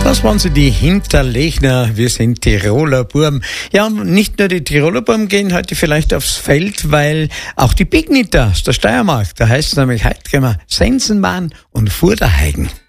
Das waren sie, die Hinterlechner. Wir sind Tiroler Burm. Ja, und nicht nur die Tiroler Burm gehen heute vielleicht aufs Feld, weil auch die Pignitter aus der Steiermark, da heißt es nämlich heute gehen wir Sensenbahn und Vorderheigen.